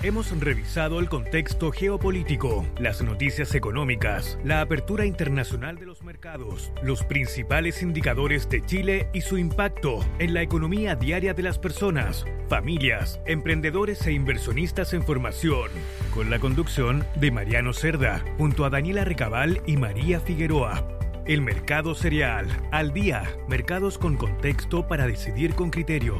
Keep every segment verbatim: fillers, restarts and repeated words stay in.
hemos revisado el contexto geopolítico, las noticias económicas, la apertura internacional de los mercados, los principales indicadores de Chile y su impacto en la economía diaria de las personas, familias, emprendedores e inversionistas en formación, con la conducción de Mariano Cerda, junto a Daniela Recabal y María Figueroa. El mercado cereal, al día, mercados con contexto para decidir con criterio.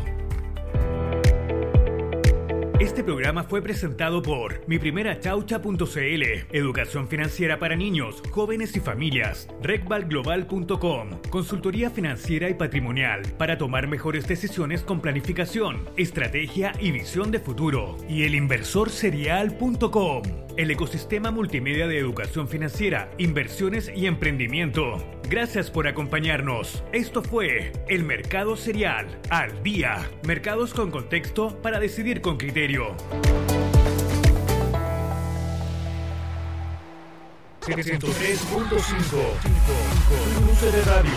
Este programa fue presentado por mi primera chaucha punto c l, educación financiera para niños, jóvenes y familias, recval global punto com, consultoría financiera y patrimonial para tomar mejores decisiones con planificación, estrategia y visión de futuro, y el inversor cereal punto com, el ecosistema multimedia de educación financiera, inversiones y emprendimiento. Gracias por acompañarnos. Esto fue El Mercado Cereal, al día, mercados con contexto para decidir con criterio. ciento tres punto cinco U C B Radio.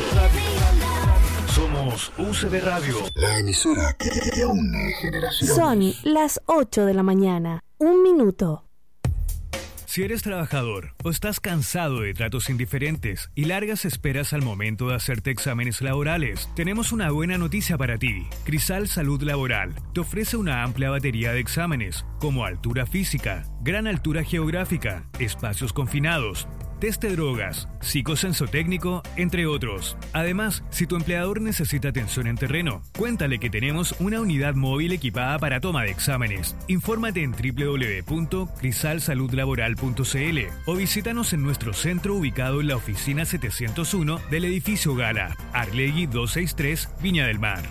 Somos U C B Radio, la emisora que une generaciones. Son las ocho de la mañana, un minuto. Si eres trabajador o estás cansado de tratos indiferentes y largas esperas al momento de hacerte exámenes laborales, tenemos una buena noticia para ti. Crisal Salud Laboral te ofrece una amplia batería de exámenes, como altura física, gran altura geográfica, espacios confinados, test de drogas, psicosensotécnico, entre otros. Además, si tu empleador necesita atención en terreno, cuéntale que tenemos una unidad móvil equipada para toma de exámenes. Infórmate en doble u doble u doble u punto crisal salud laboral punto c l o visítanos en nuestro centro ubicado en la oficina setecientos uno del edificio Gala, Arlegui doscientos sesenta y tres, Viña del Mar.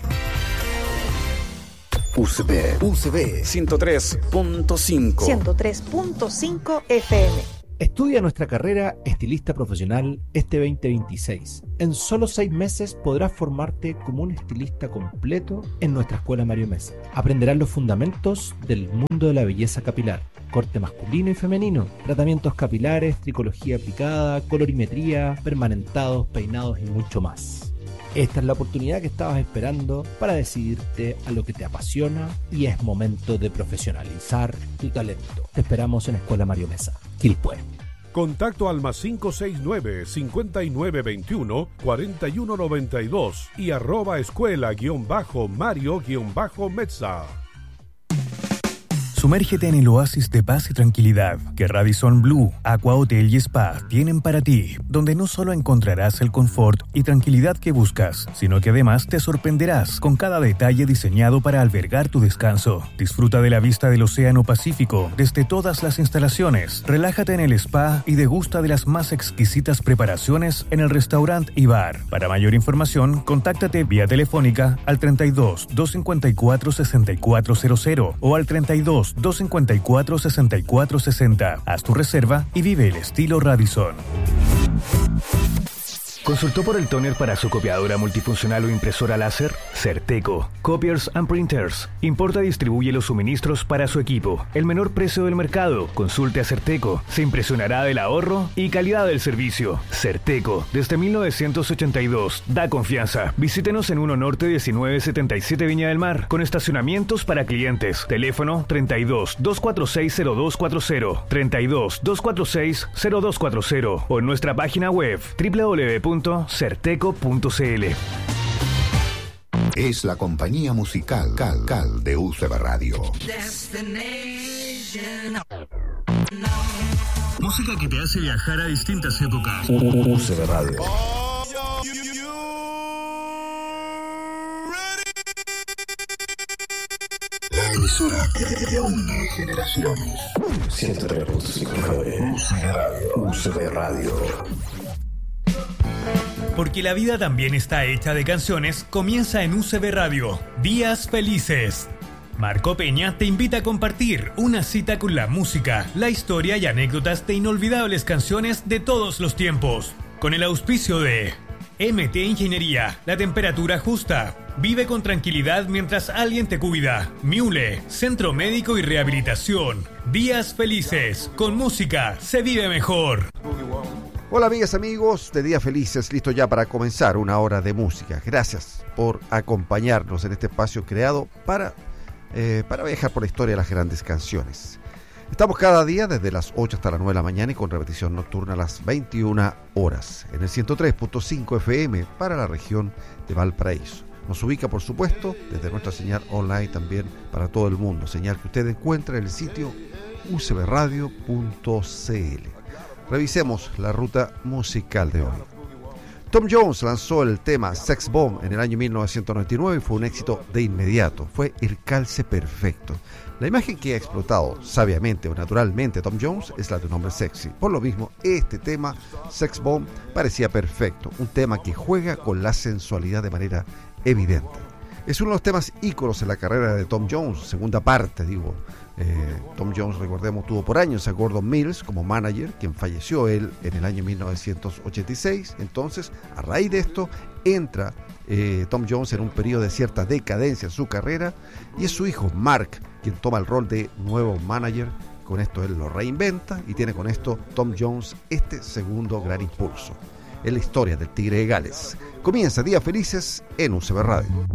U C B, U C B ciento tres punto cinco. ciento tres punto cinco F M. Estudia nuestra carrera Estilista Profesional este veinte veintiséis. En solo seis meses podrás formarte como un estilista completo en nuestra escuela Mario Mesa. Aprenderás los fundamentos del mundo de la belleza capilar, corte masculino y femenino, tratamientos capilares, tricología aplicada, colorimetría, permanentados, peinados y mucho más. Esta es la oportunidad que estabas esperando para decidirte a lo que te apasiona y es momento de profesionalizar tu talento. Te esperamos en Escuela Mario Mesa, Quilpué. Contacto al más cinco seis nueve, cinco nueve dos uno, cuatro uno nueve dos y arroba escuela guión bajo Mario guión bajo Mesa. Sumérgete en el oasis de paz y tranquilidad que Radisson Blu, Aqua Hotel y Spa tienen para ti, donde no solo encontrarás el confort y tranquilidad que buscas, sino que además te sorprenderás con cada detalle diseñado para albergar tu descanso. Disfruta de la vista del Océano Pacífico desde todas las instalaciones, relájate en el spa y degusta de las más exquisitas preparaciones en el restaurante y bar. Para mayor información, contáctate vía telefónica al treinta y dos, doscientos cincuenta y cuatro, sesenta y cuatro cero cero o al treinta y dos, doscientos cincuenta y cuatro, sesenta y cuatro sesenta. Haz tu reserva y vive el estilo Radisson. ¿Consultó por el tóner para su copiadora multifuncional o impresora láser? Certeco. Copiers and Printers. Importa y distribuye los suministros para su equipo. El menor precio del mercado. Consulte a Certeco. Se impresionará del ahorro y calidad del servicio. Certeco. Desde mil novecientos ochenta y dos. Da confianza. Visítenos en uno Norte diecinueve setenta y siete Viña del Mar. Con estacionamientos para clientes. Teléfono treinta y dos, doscientos cuarenta y seis, cero dos cuarenta. treinta y dos, doscientos cuarenta y seis, cero dos cuarenta. O en nuestra página web doble u doble u doble u punto certeco punto c l. Es la compañía musical Cal, Cal de U C B Radio. Música que te hace viajar a distintas épocas. U C B Radio. La emisora que une generaciones. ciento tres punto cinco U C B Radio. U C B Radio. Porque la vida también está hecha de canciones, comienza en U C B Radio. Días felices. Marco Peña te invita a compartir una cita con la música, la historia y anécdotas de inolvidables canciones de todos los tiempos. Con el auspicio de M T Ingeniería, la temperatura justa. Vive con tranquilidad mientras alguien te cuida. Miule, Centro Médico y Rehabilitación. Días felices. Con música se vive mejor. Hola amigas, amigos de Días Felices, listo ya para comenzar una hora de música. Gracias por acompañarnos en este espacio creado para eh, para viajar por la historia de las grandes canciones. Estamos cada día desde las ocho hasta las nueve de la mañana y con repetición nocturna a las veintiuna horas en el ciento tres punto cinco F M para la región de Valparaíso. Nos ubica, por supuesto, desde nuestra señal online también para todo el mundo, señal que usted encuentra en el sitio u c b radio punto c l. Revisemos la ruta musical de hoy. Tom Jones lanzó el tema Sex Bomb en el año mil novecientos noventa y nueve y fue un éxito de inmediato. Fue el calce perfecto. La imagen que ha explotado sabiamente o naturalmente Tom Jones es la de un hombre sexy. Por lo mismo, este tema, Sex Bomb, parecía perfecto. Un tema que juega con la sensualidad de manera evidente. Es uno de los temas íconos en la carrera de Tom Jones, segunda parte, digo. Eh, Tom Jones, recordemos, tuvo por años a Gordon Mills como manager, quien falleció él en el año mil novecientos ochenta y seis. Entonces, a raíz de esto, entra eh, Tom Jones en un periodo de cierta decadencia en su carrera y es su hijo Mark quien toma el rol de nuevo manager. Con esto él lo reinventa y tiene con esto Tom Jones este segundo gran impulso en la historia del Tigre de Gales. Comienza Días Felices en U C B Radio.